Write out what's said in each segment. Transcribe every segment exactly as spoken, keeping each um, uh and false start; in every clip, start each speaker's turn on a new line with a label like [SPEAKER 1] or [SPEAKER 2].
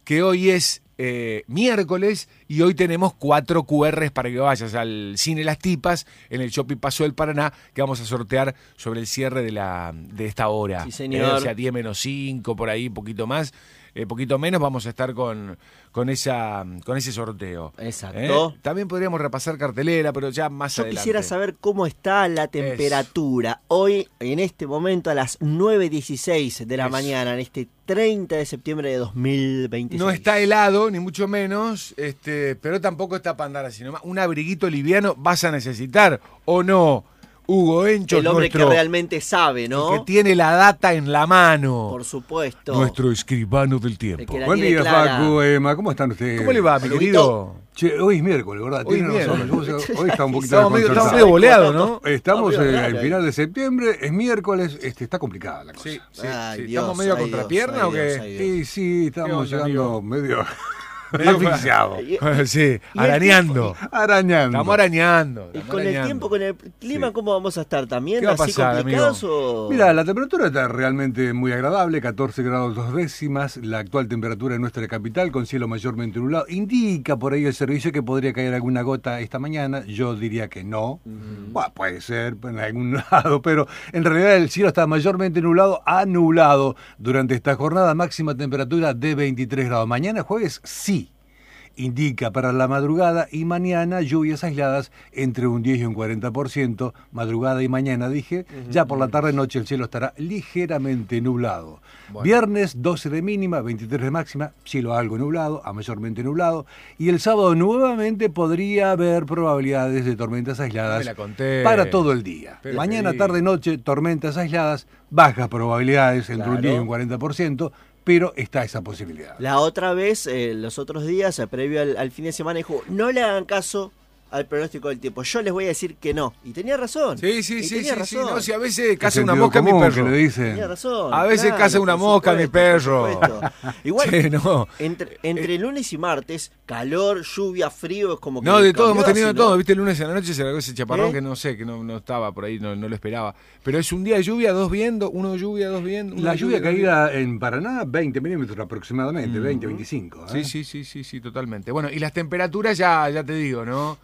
[SPEAKER 1] que hoy es eh, miércoles y hoy tenemos cuatro cu erres para que vayas al Cine Las Tipas en el Shopping Paso del Paraná, que vamos a sortear sobre el cierre de la de esta hora.
[SPEAKER 2] Sí, señor.
[SPEAKER 1] Eh, o sea, diez menos cinco, por ahí, un poquito más. Eh, poquito menos vamos a estar con, con esa con ese sorteo.
[SPEAKER 2] Exacto.
[SPEAKER 1] ¿Eh? También podríamos repasar cartelera, pero ya más
[SPEAKER 2] Yo
[SPEAKER 1] adelante.
[SPEAKER 2] quisiera saber cómo está la temperatura hoy, en este momento, a las nueve dieciséis de la
[SPEAKER 1] Eso.
[SPEAKER 2] mañana, en este treinta de septiembre de dos mil veintiséis.
[SPEAKER 1] No está helado, ni mucho menos, este, pero tampoco está para andar así nomás. Un abriguito liviano vas a necesitar, ¿o no? Hugo Encho,
[SPEAKER 2] El hombre
[SPEAKER 1] nuestro,
[SPEAKER 2] que realmente sabe, ¿no?
[SPEAKER 1] que tiene la data en la mano.
[SPEAKER 2] Por supuesto.
[SPEAKER 1] Nuestro escribano del
[SPEAKER 2] El
[SPEAKER 1] tiempo.
[SPEAKER 2] que la
[SPEAKER 3] Buen
[SPEAKER 2] tiene
[SPEAKER 3] día,
[SPEAKER 2] clara.
[SPEAKER 3] Facu, Emma, ¿cómo están ustedes?
[SPEAKER 1] ¿Cómo le va, mi
[SPEAKER 2] Saludito.
[SPEAKER 1] querido?
[SPEAKER 3] Che, hoy es miércoles, ¿verdad?
[SPEAKER 1] Hoy
[SPEAKER 3] Tienen
[SPEAKER 1] es
[SPEAKER 3] razón.
[SPEAKER 1] miércoles.
[SPEAKER 3] Hoy está un poquito
[SPEAKER 1] Estamos medio, estamos
[SPEAKER 3] desconcertado.
[SPEAKER 1] medio boleados, ¿no?
[SPEAKER 3] Estamos
[SPEAKER 2] No, pero
[SPEAKER 3] eh,
[SPEAKER 2] claro,
[SPEAKER 3] al final de septiembre, es miércoles, este, está complicada la cosa.
[SPEAKER 1] Sí, sí,
[SPEAKER 2] Ay,
[SPEAKER 1] sí.
[SPEAKER 2] Dios,
[SPEAKER 1] ¿Estamos medio a
[SPEAKER 2] ay,
[SPEAKER 1] contrapierna
[SPEAKER 2] Dios,
[SPEAKER 1] o qué?
[SPEAKER 2] ay, Dios, ay, Dios.
[SPEAKER 3] Y sí, estamos
[SPEAKER 1] ¿Qué onda,
[SPEAKER 3] llegando
[SPEAKER 1] amigo?
[SPEAKER 3] medio
[SPEAKER 1] Medio
[SPEAKER 3] asfixiados.
[SPEAKER 2] Y-
[SPEAKER 1] Sí,
[SPEAKER 2] y el
[SPEAKER 1] arañando.
[SPEAKER 3] Arañando.
[SPEAKER 1] Estamos arañando.
[SPEAKER 2] Y
[SPEAKER 1] estamos
[SPEAKER 2] con el
[SPEAKER 1] arañando.
[SPEAKER 2] tiempo, con el clima,
[SPEAKER 3] Sí.
[SPEAKER 2] ¿cómo vamos a estar? ¿También
[SPEAKER 1] ¿Qué va a
[SPEAKER 2] así
[SPEAKER 1] pasar,
[SPEAKER 2] complicados o...?
[SPEAKER 3] Mira, la temperatura está realmente muy agradable, catorce grados dos décimas, la actual temperatura en nuestra capital con cielo mayormente nublado. Indica por ahí el servicio que podría caer alguna gota esta mañana, yo diría que no.
[SPEAKER 2] Mm.
[SPEAKER 3] Bueno, puede ser en algún lado, pero en realidad el cielo está mayormente nublado, nublado durante esta jornada, máxima temperatura de veintitrés grados. Mañana jueves sí. Indica para la madrugada y mañana lluvias aisladas entre un diez y un cuarenta por ciento, madrugada y mañana dije, uh-huh. Ya por la tarde-noche el cielo estará ligeramente nublado. Bueno. Viernes doce de mínima, veintitrés de máxima, cielo algo nublado, a mayormente nublado, y el sábado nuevamente podría haber probabilidades de tormentas aisladas
[SPEAKER 1] me la conté.
[SPEAKER 3] Para todo el día.
[SPEAKER 1] Pero
[SPEAKER 3] mañana,
[SPEAKER 1] sí.
[SPEAKER 3] tarde-noche, tormentas aisladas, bajas probabilidades entre
[SPEAKER 2] Claro.
[SPEAKER 3] un diez y un cuarenta por ciento, pero está esa posibilidad.
[SPEAKER 2] La otra vez, eh, los otros días, eh, previo al, al fin de semana, dijo, no le hagan caso al pronóstico del tiempo. Yo les voy a decir que no. Y tenía razón.
[SPEAKER 1] Sí, sí,
[SPEAKER 2] Y
[SPEAKER 1] sí,
[SPEAKER 2] tenía
[SPEAKER 1] sí,
[SPEAKER 2] razón.
[SPEAKER 1] sí. No, si a veces caza
[SPEAKER 3] El
[SPEAKER 1] una
[SPEAKER 3] sentido
[SPEAKER 1] mosca mi
[SPEAKER 3] común que
[SPEAKER 1] perro.
[SPEAKER 3] le dicen.
[SPEAKER 2] Tenía razón.
[SPEAKER 1] A veces
[SPEAKER 2] claro,
[SPEAKER 1] caza una
[SPEAKER 2] por
[SPEAKER 1] mosca mi
[SPEAKER 2] supuesto,
[SPEAKER 1] perro.
[SPEAKER 2] por supuesto. Igual,
[SPEAKER 1] Che, no.
[SPEAKER 2] entre, entre lunes y martes, calor, lluvia, frío, es como que...
[SPEAKER 1] No, de todo, hemos
[SPEAKER 2] cambió
[SPEAKER 1] tenido de
[SPEAKER 2] así, ¿no?
[SPEAKER 1] todo. Viste, el lunes a la noche se largó ese chaparrón
[SPEAKER 2] ¿Eh?
[SPEAKER 1] que no sé, que no, no estaba por ahí, no, no lo esperaba. Pero es un día de lluvia, dos viendo, uno de lluvia, dos viendo.
[SPEAKER 3] La lluvia caída en Paraná, veinte milímetros aproximadamente, veinte, veinticinco.
[SPEAKER 1] Sí,
[SPEAKER 3] ¿eh?
[SPEAKER 1] sí, sí, sí, sí, totalmente. Bueno, y las temperaturas ya, ya te digo, ¿no?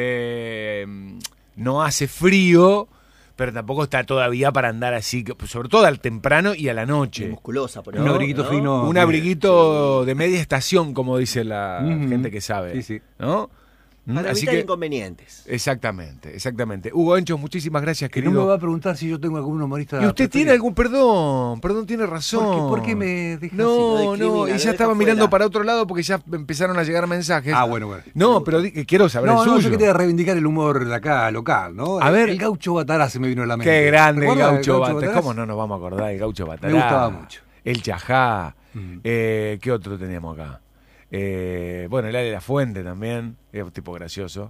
[SPEAKER 1] Eh, no hace frío, pero tampoco está todavía para andar así, sobre todo al temprano y a la
[SPEAKER 2] Y
[SPEAKER 1] noche.
[SPEAKER 2] musculosa, por
[SPEAKER 3] Un
[SPEAKER 2] ahí,
[SPEAKER 3] abriguito
[SPEAKER 2] ¿no?
[SPEAKER 3] fino.
[SPEAKER 1] Un
[SPEAKER 3] bien.
[SPEAKER 1] abriguito de media estación, como dice la
[SPEAKER 3] Ujú.
[SPEAKER 1] gente que sabe.
[SPEAKER 3] Sí, sí.
[SPEAKER 1] ¿No?
[SPEAKER 2] Para
[SPEAKER 1] Así
[SPEAKER 2] evitar
[SPEAKER 1] que,
[SPEAKER 2] inconvenientes.
[SPEAKER 1] exactamente, exactamente. Hugo Encho, muchísimas gracias,
[SPEAKER 3] Que
[SPEAKER 1] querido.
[SPEAKER 3] no me va a preguntar si yo tengo algún humorista.
[SPEAKER 1] ¿Y usted
[SPEAKER 3] preferido.
[SPEAKER 1] tiene algún perdón? Perdón, tiene razón.
[SPEAKER 3] ¿Por qué, por qué me deja
[SPEAKER 1] No,
[SPEAKER 2] Lo
[SPEAKER 1] no,
[SPEAKER 2] discrimina,
[SPEAKER 1] y
[SPEAKER 2] lo
[SPEAKER 1] ya
[SPEAKER 2] deja
[SPEAKER 1] estaba
[SPEAKER 2] fuera.
[SPEAKER 1] mirando para otro lado porque ya empezaron a llegar mensajes.
[SPEAKER 3] Ah, bueno, bueno.
[SPEAKER 1] No, pero di- que quiero saber
[SPEAKER 3] No,
[SPEAKER 1] el
[SPEAKER 3] no,
[SPEAKER 1] suyo.
[SPEAKER 3] yo quería reivindicar el humor de acá, local, ¿no?
[SPEAKER 1] A ver.
[SPEAKER 3] El gaucho Batará se me vino a la mente.
[SPEAKER 1] Qué grande el
[SPEAKER 3] ¿Recuerda
[SPEAKER 1] gaucho Batará.
[SPEAKER 3] Batará?
[SPEAKER 1] ¿Cómo no nos vamos a acordar del gaucho Batará?
[SPEAKER 3] Me gustaba mucho.
[SPEAKER 1] El Chajá.
[SPEAKER 3] Mm.
[SPEAKER 1] Eh, ¿Qué otro teníamos acá? Eh, bueno, el Ale de la Fuente también. Es un tipo gracioso.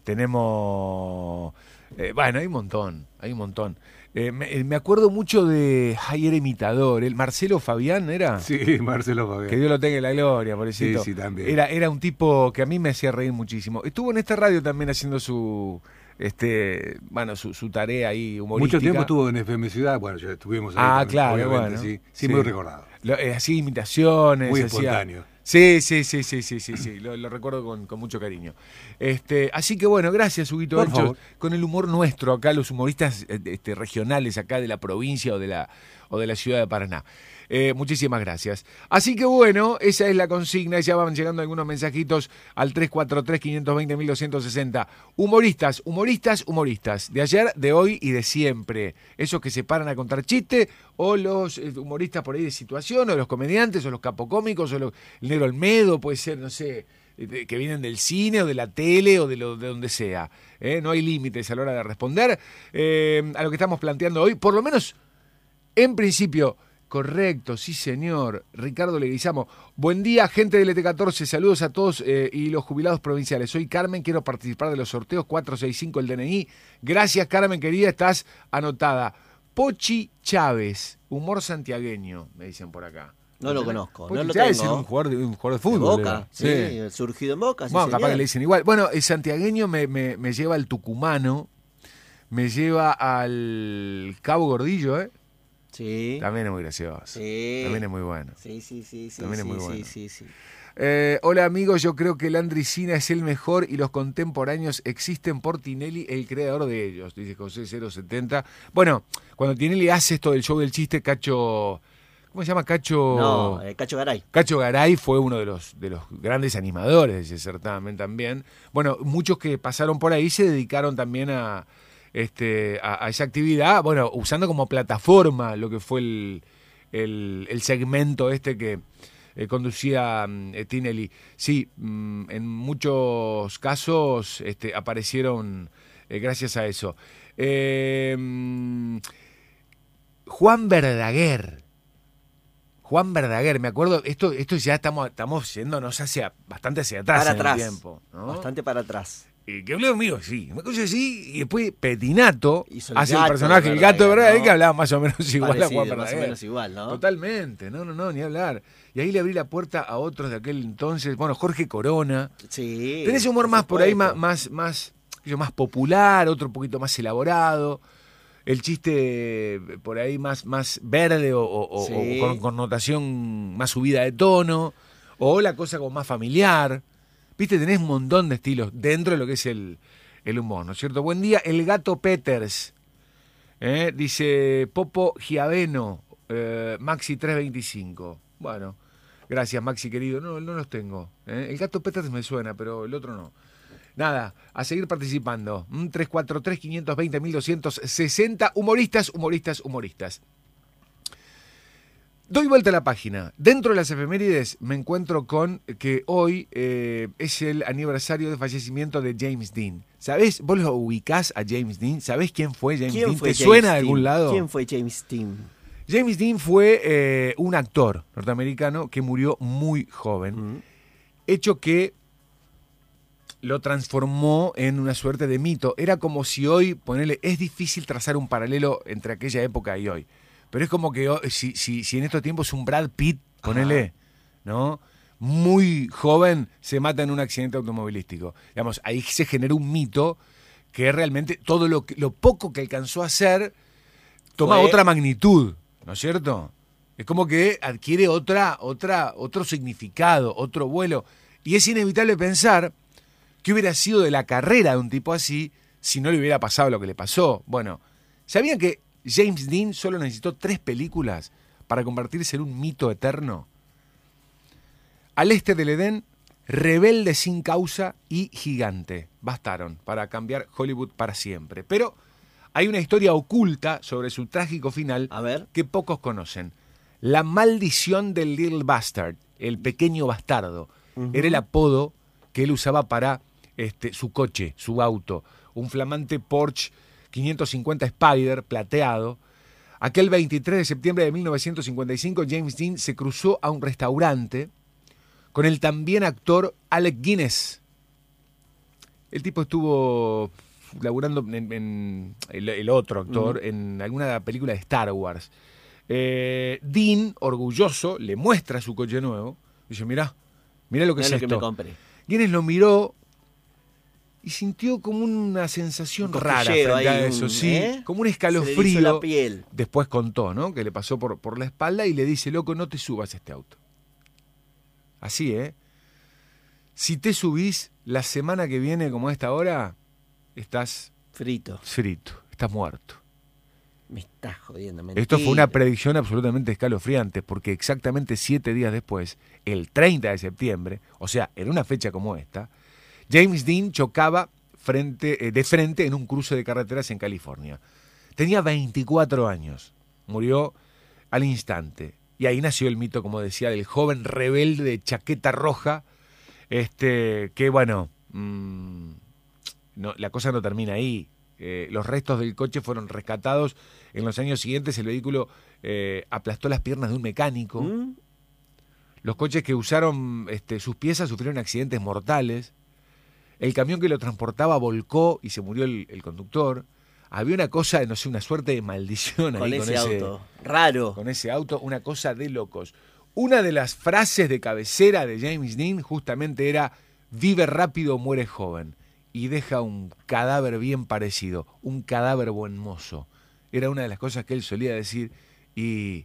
[SPEAKER 1] Tenemos... eh, bueno, hay un montón. Hay un montón. Eh, me, me acuerdo mucho de... Ay, era imitador. El Marcelo Fabián, ¿era?
[SPEAKER 3] Sí, Marcelo Fabián.
[SPEAKER 1] Que Dios lo tenga en la gloria, pobrecito.
[SPEAKER 3] Sí, sí, también.
[SPEAKER 1] Era, era un tipo que a mí me hacía reír muchísimo. Estuvo en esta radio también haciendo su... este bueno, su, su tarea ahí humorística.
[SPEAKER 3] Mucho tiempo estuvo en F M Ciudad, bueno, ya estuvimos ahí.
[SPEAKER 1] Ah,
[SPEAKER 3] también,
[SPEAKER 1] claro,
[SPEAKER 3] obviamente,
[SPEAKER 1] bueno.
[SPEAKER 3] Sí, sí,
[SPEAKER 1] Sí.
[SPEAKER 3] muy recordado.
[SPEAKER 1] Lo- eh, hacía imitaciones.
[SPEAKER 3] Muy
[SPEAKER 1] hacía-
[SPEAKER 3] espontáneo.
[SPEAKER 1] Sí, sí, sí, sí, sí, sí, sí. Lo, lo recuerdo con, con mucho cariño. Este, así que bueno, gracias, Huguito
[SPEAKER 3] Por
[SPEAKER 1] Encho,
[SPEAKER 3] favor.
[SPEAKER 1] con el humor nuestro acá, los humoristas eh, este, regionales acá de la provincia o de la, o de la ciudad de Paraná. Eh, muchísimas gracias. Así que bueno, esa es la consigna. Ya van llegando algunos mensajitos al tres cuatro tres, cinco dos cero, uno dos seis cero. Humoristas, humoristas, humoristas. De ayer, de hoy y de siempre. Esos que se paran a contar chiste, o los eh, humoristas por ahí de situación, o los comediantes, o los capocómicos, o los, el Negro Olmedo, puede ser, no sé, de- que vienen del cine o de la tele o de, lo, de donde sea. ¿eh? No hay límites a la hora de responder eh, a lo que estamos planteando hoy. Por lo menos, en principio... Correcto, sí señor. Ricardo Leguizamo. Buen día, gente del E T catorce. Saludos a todos eh, y los jubilados provinciales. Soy Carmen, quiero participar de los sorteos cuatro seis cinco el D N I. Gracias, Carmen, querida, estás anotada. Pochi Chávez, humor santiagueño, me dicen por acá.
[SPEAKER 2] No lo conozco,
[SPEAKER 1] Pochi
[SPEAKER 2] no lo
[SPEAKER 1] Chávez
[SPEAKER 2] tengo.
[SPEAKER 1] es un jugador de, un jugador de
[SPEAKER 2] De
[SPEAKER 1] fútbol.
[SPEAKER 2] Boca,
[SPEAKER 1] era.
[SPEAKER 2] sí, surgido en Boca, sí,
[SPEAKER 1] Bueno, capaz
[SPEAKER 2] señor.
[SPEAKER 1] que le dicen igual. Bueno, el santiagueño me, me, me lleva al tucumano, me lleva al Cabo Gordillo, ¿eh?
[SPEAKER 2] Sí.
[SPEAKER 1] También es muy gracioso.
[SPEAKER 2] Sí.
[SPEAKER 1] También es muy bueno.
[SPEAKER 2] Sí, sí, sí, sí.
[SPEAKER 1] También es
[SPEAKER 2] sí,
[SPEAKER 1] muy
[SPEAKER 2] sí,
[SPEAKER 1] bueno.
[SPEAKER 2] sí, sí.
[SPEAKER 1] Eh, hola amigos, yo creo que el Andricina es el mejor y los contemporáneos existen por Tinelli, el creador de ellos, dice José cero setenta. Bueno, cuando Tinelli hace esto del show del chiste, Cacho... ¿Cómo se llama? Cacho...
[SPEAKER 2] No, eh, Cacho Garay.
[SPEAKER 1] Cacho Garay fue uno de los, de los grandes animadores de ese certamen también. Bueno, muchos que pasaron por ahí se dedicaron también a, este, a, a esa actividad, bueno, usando como plataforma lo que fue el, el, el segmento este que eh, conducía eh, Tinelli. Sí, mm, en muchos casos este, aparecieron eh, gracias a eso. Eh, mm, Juan Verdaguer. Juan Verdaguer, me acuerdo, esto esto ya estamos estamos yéndonos hacia bastante hacia atrás
[SPEAKER 2] Para
[SPEAKER 1] en
[SPEAKER 2] atrás.
[SPEAKER 1] el tiempo, ¿no?
[SPEAKER 2] Bastante para atrás.
[SPEAKER 1] Y que habló conmigo, sí, una cosa así, y después Petinato
[SPEAKER 2] Hizo el
[SPEAKER 1] hace el
[SPEAKER 2] gato
[SPEAKER 1] personaje,
[SPEAKER 2] de
[SPEAKER 1] el gato de
[SPEAKER 2] Verdaguer,
[SPEAKER 1] Verdaguer,
[SPEAKER 2] ¿no?
[SPEAKER 1] que hablaba más o menos igual
[SPEAKER 2] Parecido,
[SPEAKER 1] a Juan Verdaguer.
[SPEAKER 2] más o menos igual, ¿no?
[SPEAKER 1] Totalmente, no, no, no, ni hablar. Y ahí le abrí la puerta a otros de aquel entonces, bueno, Jorge Corona.
[SPEAKER 2] Sí.
[SPEAKER 1] Tenés humor más por ahí, más,
[SPEAKER 2] supuesto.
[SPEAKER 1] más, más, yo, más popular, otro un poquito más elaborado. El chiste por ahí más, más verde o, o-
[SPEAKER 2] Sí.
[SPEAKER 1] o con connotación más subida de tono, o la cosa como más familiar. Viste, tenés un montón de estilos dentro de lo que es el, el humor, ¿no es cierto? Buen día, el gato Peters. ¿eh? Dice Popo Giaveno, eh, Maxi trescientos veinticinco. Bueno, gracias Maxi querido. No, no los tengo. ¿eh? El gato Peters me suena, pero el otro no. Nada, a seguir participando. Mm, tres cuatro tres, cinco dos cero, uno dos seis cero. Humoristas, humoristas, humoristas. Doy vuelta a la página. Dentro de las efemérides me encuentro con que hoy eh, es el aniversario de fallecimiento de James Dean. ¿Sabés? ¿Vos lo ubicás a James Dean? ¿Sabés quién fue James
[SPEAKER 2] ¿Quién
[SPEAKER 1] Dean?
[SPEAKER 2] fue
[SPEAKER 1] ¿Te
[SPEAKER 2] James
[SPEAKER 1] suena de
[SPEAKER 2] Dean?
[SPEAKER 1] algún lado?
[SPEAKER 2] ¿Quién fue James Dean?
[SPEAKER 1] James Dean fue eh, un actor norteamericano que murió muy joven.
[SPEAKER 2] Mm.
[SPEAKER 1] Hecho que lo transformó en una suerte de mito. Era como si hoy, ponele, es difícil trazar un paralelo entre aquella época y hoy. Pero es como que hoy, si, si, si en estos tiempos un Brad Pitt, ponele, ¿no? Muy joven, se mata en un accidente automovilístico. Digamos, ahí se generó un mito que realmente todo lo, que, lo poco que alcanzó a hacer toma
[SPEAKER 2] Fue-
[SPEAKER 1] otra magnitud, ¿no es cierto? Es como que adquiere otra, otra, otro significado, otro vuelo. Y es inevitable pensar qué hubiera sido de la carrera de un tipo así si no le hubiera pasado lo que le pasó. Bueno, ¿sabían que James Dean solo necesitó tres películas para convertirse en un mito eterno? Al este del Edén, Rebelde sin causa y Gigante. Bastaron para cambiar Hollywood para siempre. Pero hay una historia oculta sobre su trágico final
[SPEAKER 2] A ver.
[SPEAKER 1] que pocos conocen. La maldición del Little Bastard, el pequeño bastardo,
[SPEAKER 2] Ujú.
[SPEAKER 1] era el apodo que él usaba para este, su coche, su auto. Un flamante Porsche quinientos cincuenta Spider plateado. Aquel veintitrés de septiembre de mil novecientos cincuenta y cinco, James Dean se cruzó a un restaurante con el también actor Alec Guinness. El tipo estuvo laburando en, en el, el otro actor,
[SPEAKER 2] Ujú.
[SPEAKER 1] en alguna película de Star Wars. Eh, Dean, orgulloso, le muestra su coche nuevo. Dice, mirá, mirá lo que
[SPEAKER 2] Mirá
[SPEAKER 1] es
[SPEAKER 2] lo que
[SPEAKER 1] esto.
[SPEAKER 2] me compré.
[SPEAKER 1] Guinness lo miró y sintió como una sensación
[SPEAKER 2] Un
[SPEAKER 1] rara
[SPEAKER 2] cosquilleo
[SPEAKER 1] frente a
[SPEAKER 2] ahí,
[SPEAKER 1] eso,
[SPEAKER 2] un-
[SPEAKER 1] sí,
[SPEAKER 2] ¿eh?
[SPEAKER 1] como un
[SPEAKER 2] Se le erizó
[SPEAKER 1] escalofrío.
[SPEAKER 2] la piel.
[SPEAKER 1] Después contó, ¿no? Que le pasó por, por la espalda y le dice, loco, no te subas a este auto. Así, ¿eh? Si te subís la semana que viene como a esta hora, estás
[SPEAKER 2] Frito.
[SPEAKER 1] frito, estás muerto.
[SPEAKER 2] Me estás jodiendo, mentira.
[SPEAKER 1] Esto fue una predicción absolutamente escalofriante, porque exactamente siete días después, el treinta de septiembre, o sea, en una fecha como esta, James Dean chocaba frente, eh, de frente en un cruce de carreteras en California. Tenía veinticuatro años, murió al instante. Y ahí nació el mito, como decía, del joven rebelde de chaqueta roja, este, que bueno, mmm, no, la cosa no termina ahí. Eh, los restos del coche fueron rescatados. En los años siguientes el vehículo eh, aplastó las piernas de un mecánico.
[SPEAKER 2] ¿Mm?
[SPEAKER 1] Los coches que usaron este, sus piezas sufrieron accidentes mortales. El camión que lo transportaba volcó y se murió el, el conductor. Había una cosa, no sé, una suerte de maldición
[SPEAKER 2] Con
[SPEAKER 1] ahí
[SPEAKER 2] ese
[SPEAKER 1] con ese
[SPEAKER 2] auto. Raro.
[SPEAKER 1] con ese auto, una cosa de locos. Una de las frases de cabecera de James Dean justamente era: vive rápido, muere joven. Y deja un cadáver bien parecido, un cadáver buen mozo. Era una de las cosas que él solía decir y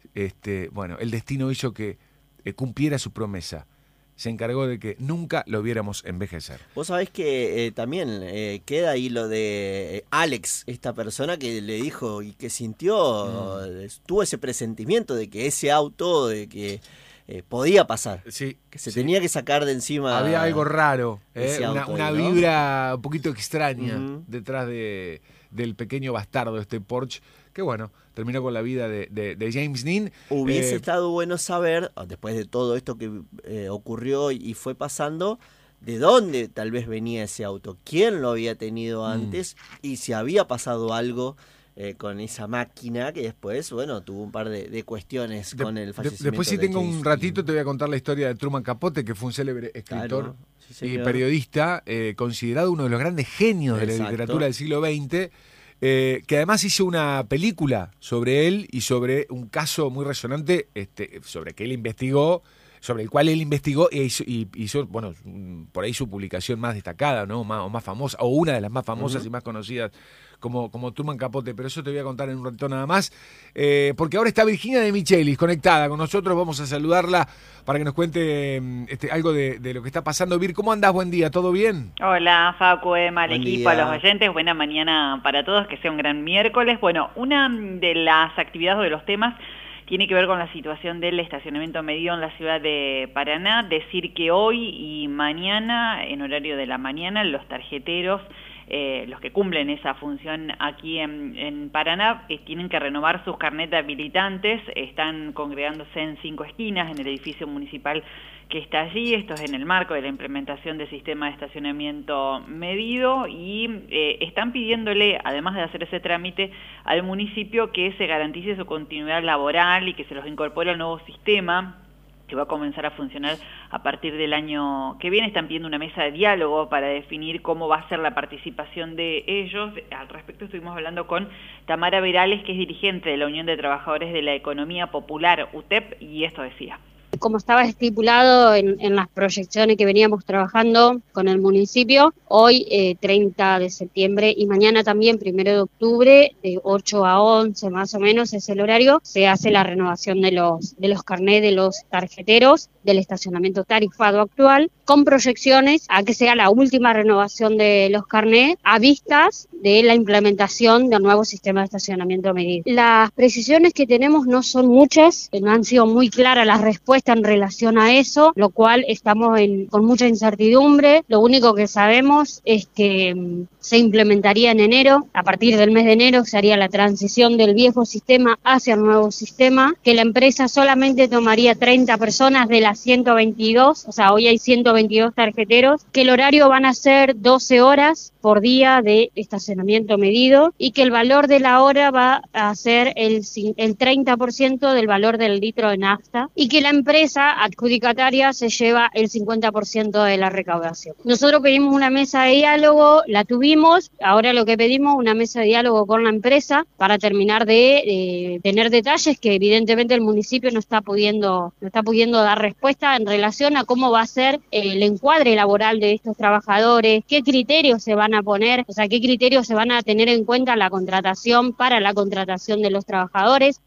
[SPEAKER 1] este, bueno, el destino hizo que eh, cumpliera su promesa. Se encargó de que nunca lo viéramos envejecer.
[SPEAKER 2] Vos sabés que eh, también eh, queda ahí lo de eh, Alex, esta persona que le dijo y que sintió, mm. eh, tuvo ese presentimiento de que ese auto, de que eh, podía pasar,
[SPEAKER 1] sí,
[SPEAKER 2] que se
[SPEAKER 1] sí.
[SPEAKER 2] tenía que sacar de encima.
[SPEAKER 1] Había algo raro, eh, una,
[SPEAKER 2] auto,
[SPEAKER 1] una
[SPEAKER 2] ¿no?
[SPEAKER 1] vibra un poquito extraña
[SPEAKER 2] uh-huh.
[SPEAKER 1] detrás de, del pequeño bastardo, este Porsche, que bueno, terminó con la vida de, de, de James Dean.
[SPEAKER 2] Hubiese
[SPEAKER 1] eh,
[SPEAKER 2] estado bueno saber, después de todo esto que eh, ocurrió y fue pasando, de dónde tal vez venía ese auto, quién lo había tenido antes mm. y si había pasado algo eh, con esa máquina que después, bueno, tuvo un par de, de cuestiones de, con el fallecimiento.
[SPEAKER 1] De, después si
[SPEAKER 2] de
[SPEAKER 1] tengo
[SPEAKER 2] James
[SPEAKER 1] un ratito te voy a contar la historia de Truman Capote, que fue un célebre escritor
[SPEAKER 2] claro, sí,
[SPEAKER 1] y periodista, eh, considerado uno de los grandes genios Exacto. de la literatura del siglo veinte, Eh, que además hizo una película sobre él y sobre un caso muy resonante este, sobre que él investigó, sobre el cual él investigó e hizo, y hizo, bueno, por ahí su publicación más destacada, ¿no? Más, o más famosa, o una de las más famosas uh-huh. y más conocidas como, como Truman Capote, pero eso te voy a contar en un ratito nada más, eh, porque ahora está Virginia de Michelis conectada con nosotros, vamos a saludarla para que nos cuente este, algo de, de lo que está pasando. Vir, ¿cómo andás? Buen día, ¿todo bien?
[SPEAKER 4] Hola, Facu, Emma, al equipo,
[SPEAKER 2] día.
[SPEAKER 4] a los oyentes, buena mañana para todos, que sea un gran miércoles. Bueno, una de las actividades o de los temas tiene que ver con la situación del estacionamiento medido en la ciudad de Paraná. Decir que hoy y mañana, en horario de la mañana, los tarjeteros, eh, los que cumplen esa función aquí en, en Paraná, eh, tienen que renovar sus carnet habilitantes. Están congregándose en cinco esquinas en el edificio municipal que está allí. Esto es en el marco de la implementación del sistema de estacionamiento medido y eh, están pidiéndole, además de hacer ese trámite, al municipio que se garantice su continuidad laboral y que se los incorpore al nuevo sistema que va a comenzar a funcionar a partir del año que viene. Están pidiendo una mesa de diálogo para definir cómo va a ser la participación de ellos. Al respecto estuvimos hablando con Tamara Verales, que es dirigente de la Unión de Trabajadores de la Economía Popular, U T E P, y esto decía.
[SPEAKER 5] Como estaba estipulado en, en las proyecciones que veníamos trabajando con el municipio, hoy eh, treinta de septiembre y mañana también primero de octubre, de ocho a once más o menos es el horario, se hace la renovación de los, de los carnés de los tarjeteros del estacionamiento tarifado actual, con proyecciones a que sea la última renovación de los carnés a vistas de la implementación del nuevo sistema de estacionamiento medido. Las precisiones que tenemos no son muchas, no han sido muy claras las respuestas en relación a eso, lo cual estamos en, con mucha incertidumbre. Lo único que sabemos es que um, se implementaría en enero, a partir del mes de enero se haría la transición del viejo sistema hacia el nuevo sistema, que la empresa solamente tomaría treinta personas de las ciento veintidós, o sea, hoy hay ciento veintidós tarjeteros, que el horario van a ser doce horas por día de estacionamiento medido y que el valor de la hora va a ser el, el treinta por ciento del valor del litro de nafta y que la empresa adjudicataria se lleva el cincuenta por ciento de la recaudación. Nosotros pedimos una mesa de diálogo, la tuvimos, ahora lo que pedimos una mesa de diálogo con la empresa para terminar de eh, tener detalles que evidentemente el municipio no está pudiendo, no está pudiendo dar respuesta en relación a cómo va a ser el encuadre laboral de estos trabajadores, qué criterios se van a poner, o sea, qué criterios se van a tener en cuenta en la contratación para la contratación de los trabajadores.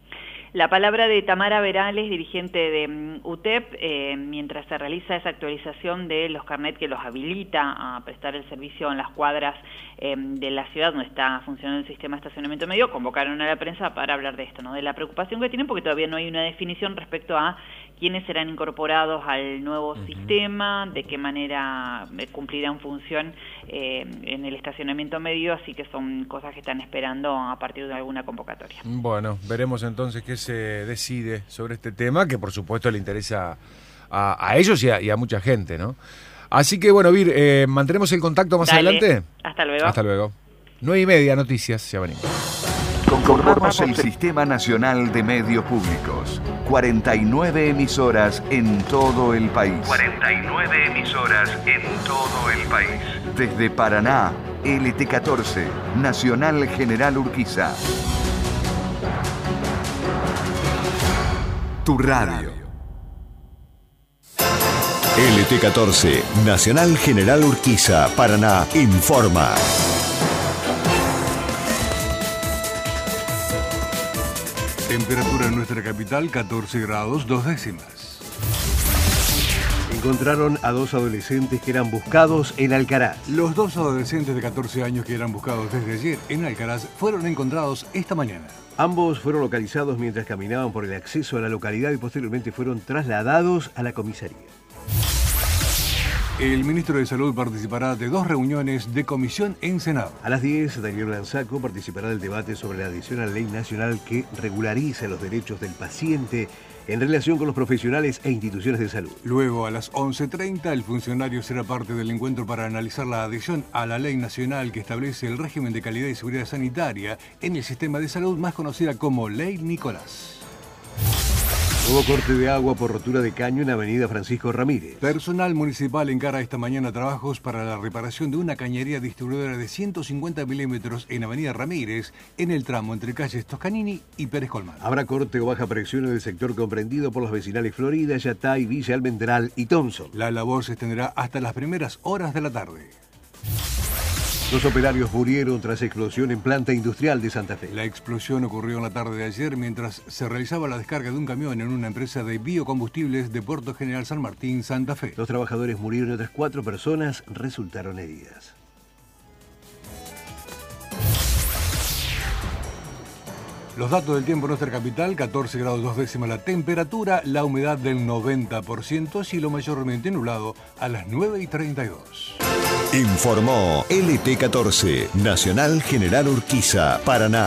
[SPEAKER 4] La palabra de Tamara Verales, dirigente de um, U T E P, eh, mientras se realiza esa actualización de los carnet que los habilita a prestar el servicio en las cuadras eh, de la ciudad donde está funcionando el sistema de estacionamiento medio, convocaron a la prensa para hablar de esto, ¿no? De la preocupación que tienen porque todavía no hay una definición respecto a quiénes serán incorporados al nuevo uh-huh. sistema, de qué manera eh, cumplirán función eh, en el estacionamiento medio, así que son cosas que están esperando a partir de alguna convocatoria.
[SPEAKER 1] Bueno, veremos entonces qué se decide sobre este tema, que por supuesto le interesa a, a ellos y a, y a mucha gente, ¿no? Así que bueno, Vir, eh, mantenemos el contacto más
[SPEAKER 4] Dale.
[SPEAKER 1] adelante.
[SPEAKER 4] Hasta luego.
[SPEAKER 1] Hasta luego. Nueve y media, noticias, ya venimos.
[SPEAKER 6] Conformamos el Sistema Nacional de Medios Públicos. cuarenta y nueve emisoras en todo el país. cuarenta y nueve emisoras en todo el país. Desde Paraná, L T catorce, Nacional General Urquiza. Tu radio.
[SPEAKER 7] L T catorce, Nacional General Urquiza, Paraná, informa.
[SPEAKER 3] Temperatura en nuestra capital, catorce grados, dos décimas.
[SPEAKER 8] Encontraron a dos adolescentes que eran buscados en Alcaraz.
[SPEAKER 3] Los dos adolescentes de catorce años que eran buscados desde ayer en Alcaraz fueron encontrados esta mañana.
[SPEAKER 8] Ambos fueron localizados mientras caminaban por el acceso a la localidad y posteriormente fueron trasladados a la comisaría.
[SPEAKER 3] El ministro de Salud participará de dos reuniones de comisión en Senado.
[SPEAKER 8] A las diez, Daniel Lanzaco participará del debate sobre la adición a la ley nacional que regulariza los derechos del paciente en relación con los profesionales e instituciones de salud.
[SPEAKER 3] Luego, a las once treinta, el funcionario será parte del encuentro para analizar la adhesión a la ley nacional que establece el régimen de calidad y seguridad sanitaria en el sistema de salud, más conocida como Ley Nicolás.
[SPEAKER 8] Hubo corte de agua por rotura de caño en Avenida Francisco Ramírez.
[SPEAKER 3] Personal municipal encara esta mañana trabajos para la reparación de una cañería distribuidora de ciento cincuenta milímetros en Avenida Ramírez, en el tramo entre calles Toscanini y Pérez Colmán.
[SPEAKER 8] Habrá corte o baja presión en el sector comprendido por las vecinales Florida, Yatay, Villa Almendral y Thompson.
[SPEAKER 3] La labor se extenderá hasta las primeras horas de la tarde.
[SPEAKER 8] Dos operarios murieron tras explosión en planta industrial de Santa Fe.
[SPEAKER 3] La explosión ocurrió en la tarde de ayer mientras se realizaba la descarga de un camión en una empresa de biocombustibles de Puerto General San Martín, Santa Fe.
[SPEAKER 8] Los trabajadores murieron y otras cuatro personas resultaron heridas.
[SPEAKER 3] Los datos del tiempo en nuestra capital, catorce grados dos décimas la temperatura, la humedad del noventa por ciento, cielo mayormente nublado a las nueve y treinta y dos.
[SPEAKER 7] Informó L T catorce, Nacional General Urquiza, Paraná.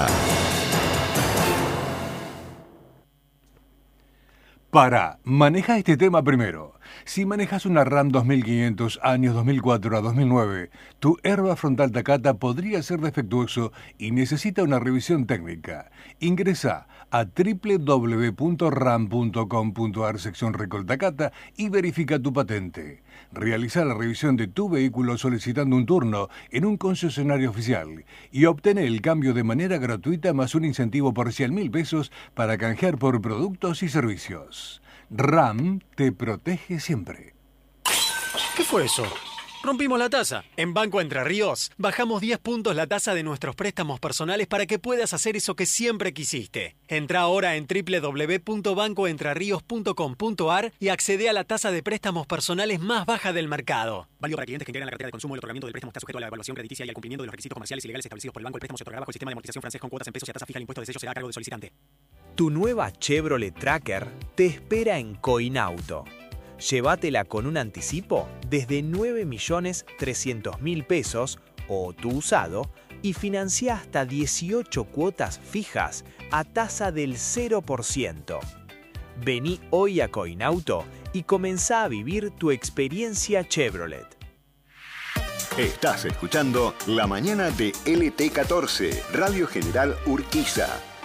[SPEAKER 3] Para, maneja este tema primero. Si manejas una RAM dos mil quinientos años dos mil cuatro a dos mil nueve, tu airbag frontal Takata podría ser defectuoso y necesita una revisión técnica. Ingresa a doble u doble u doble u punto ram punto com punto a r sección Recall Takata y verifica tu patente. Realiza la revisión de tu vehículo solicitando un turno en un concesionario oficial y obtén el cambio de manera gratuita más un incentivo por cien mil pesos para canjear por productos y servicios. RAM te protege siempre.
[SPEAKER 9] ¿Qué fue eso? Rompimos la tasa. En Banco Entre Ríos bajamos diez puntos la tasa de nuestros préstamos personales para que puedas hacer eso que siempre quisiste. Entra ahora en doble u doble u doble u punto banco entre ríos punto com punto a r y accede a la tasa de préstamos personales más baja del mercado. Válido para clientes que integran la cartera de consumo. El otorgamiento del préstamo está sujeto a la evaluación crediticia y al cumplimiento de los requisitos comerciales y legales establecidos por el banco. El préstamo se otorgará bajo el sistema de amortización francés con cuotas en pesos y a tasa fija. El impuesto de sello será a cargo del solicitante.
[SPEAKER 10] Tu nueva Chevrolet Tracker te espera en Coinauto. Llévatela con un anticipo desde nueve millones trescientos mil pesos o tu usado y financia hasta dieciocho cuotas fijas a tasa del cero por ciento. Vení hoy a Coinauto y comenzá a vivir tu experiencia Chevrolet.
[SPEAKER 7] Estás escuchando La Mañana de L T catorce, Radio General Urquiza.